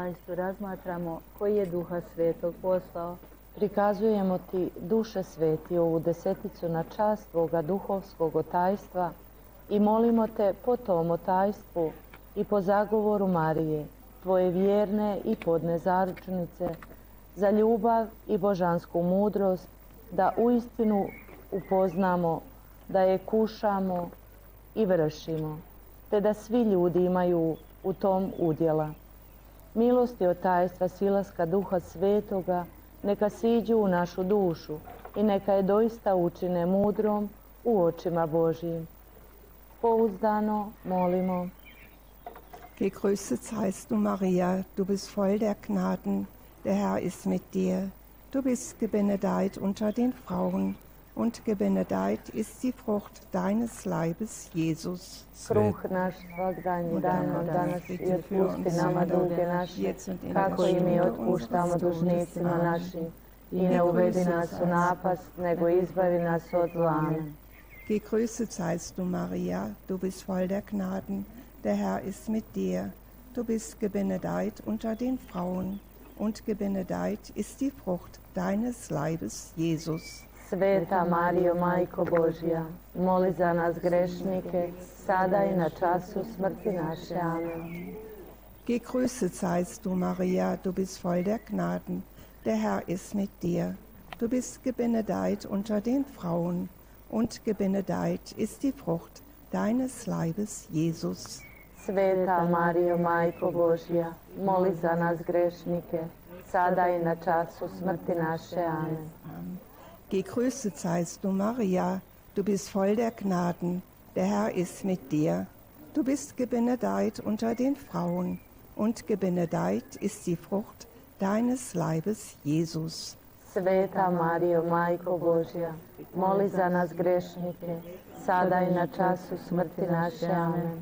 tajstvu razmatramo koji je Duha Svetog poslao. Prikazujemo ti, Duše Sveti, ovu deseticu na čast Tvoga duhovskog otajstva i molimo te po tom otajstvu i po zagovoru Marije, Tvoje vjerne i podne zaručnice, za ljubav i božansku mudrost, da uistinu upoznamo, da je kušamo i vršimo, te da svi ljudi imaju u tom udjela. Milosti otajstva silaska Duha Svetoga neka siđu u našu dušu i neka je doista učine mudrom u očima Božjim. Pouzdano molimo. Gegrüßet seist du, Maria, du bist voll der Gnaden, der Herr ist mit dir. Du bist gebenedeit unter den Frauen, und gebenedeit ist die Frucht deines Leibes, Jesus. Kruh naš svagdanji daj nam danas i otpusti nama duge naše, kako i mi otpuštamo dužnicima našim. I ne uvedi nas u napast, nego izbavi nas od zla. Amen. Gegrüßet seist du, Maria, du bist voll der Gnaden, der Herr ist mit dir. Du bist gebenedeit unter den Frauen, und gebenedeit ist die Frucht deines Leibes, Jesus. Sveta Marijo, Majko Božja, moli za nas grešnike, sada i na času smrti naše. Amen. Gegrüßet seist du, Maria, du bist voll der Gnaden, der Herr ist mit dir. Du bist gebenedeit unter den Frauen, und gebenedeit ist die Frucht deines Leibes, Jesus. Sveta Marijo, Majko Božja, moli za nas grešnike, sada i na času smrti naše. Amen. Gegrüßet seist du, Maria, du bist voll der Gnaden, der Herr ist mit dir. Du bist gebenedeit unter den Frauen, und gebenedeit ist die Frucht deines Leibes, Jesus. Sveta Marijo, Majko Božja, moli za nas grešnike, sada i na času smrti naše. Amen.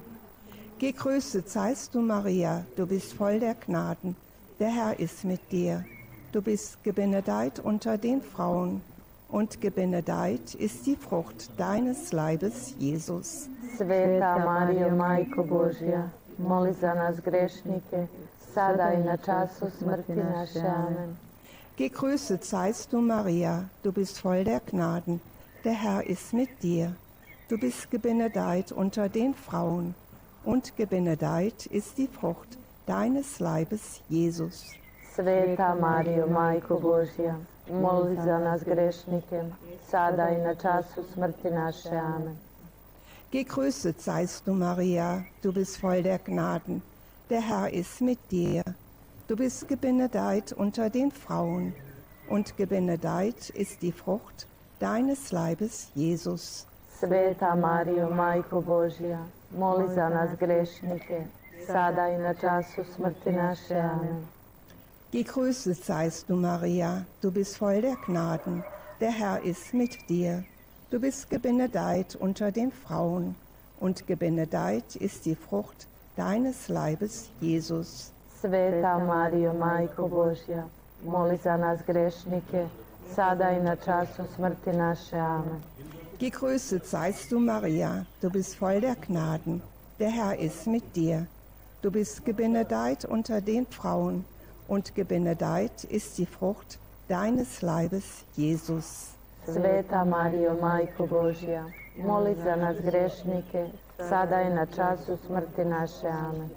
Gegrüßet seist du, Maria, du bist voll der Gnaden, der Herr ist mit dir. Du bist gebenedeit unter den Frauen, und gebenedeit ist die Frucht deines Leibes, Jesus. Sveta Marijo, Majko Božja, moli za nas grešnike, sada i na času smrti naše. Amen. Gegrüßet seist du, Maria, du bist voll der Gnaden, der Herr ist mit dir. Du bist gebenedeit unter den Frauen, und gebenedeit ist die Frucht deines Leibes, Jesus. Sveta Marijo, Majko Božja, moli za nas grešnike, sada i na času smrti naše. Amen. Gegrüßet seist du, Maria, du bist voll der Gnaden, der Herr ist mit dir. Du bist gebenedeit unter den Frauen, und gebenedeit ist die Frucht deines Leibes, Jesus. Sveta Marijo, Majko Božja, moli za nas grešnike, sada i na času smrti naše. Amen. Gegrüßet seist du, Maria, du bist voll der Gnaden, der Herr ist mit dir. Du bist gebenedeit unter den Frauen, und gebenedeit ist die Frucht deines Leibes, Jesus. Sveta Marijo, Majko Božja, moli za nas grešnike, sada i na času smrti naše. Amen. Gegrüßet seist du, Maria, du bist voll der Gnaden, der Herr ist mit dir. Du bist gebenedeit unter den Frauen, und gebenedeit ist die Frucht deines Leibes, Jesus. Sveta Marijo, Majko Božja, moli za nas grešnike, sada i na času smrti naše. Amen.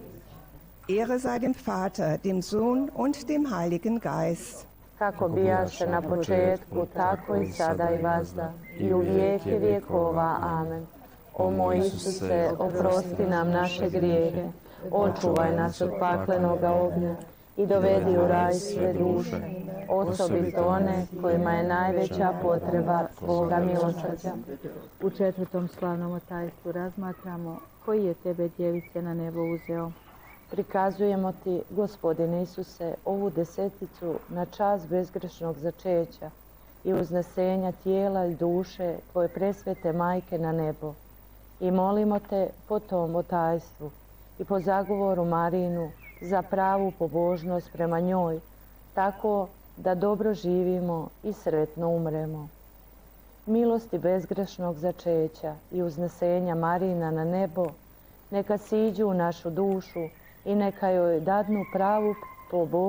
Ehre sei dem Vater, dem Sohn und dem Heiligen Geist. Kako bijaše na početku, tako i sada i vazda, i u vijeke vjekova. Amen. O moj Isuse, oprosti nam naše grijehe, očuvaj nas od paklenoga ognja i dovedi u raj sve duše, osobito one kojima je najveća potreba Tvoga milosrđa. U četvrtom slavnom otajstvu razmatramo koji je tebe, djevice, na nebo uzeo. Prikazujemo ti, Gospodine Isuse, ovu deseticu na čast bezgrešnog začeća i uznesenja tijela i duše Tvoje presvete Majke na nebo. I molimo te po tom otajstvu i po zagovoru Marinu za pravu pobožnost prema njoj, tako da dobro živimo i sretno umremo. Milosti bezgrešnog začeća i uznesenja Marina na nebo neka siđu u našu dušu i neka joj dadnu pravu po Bogu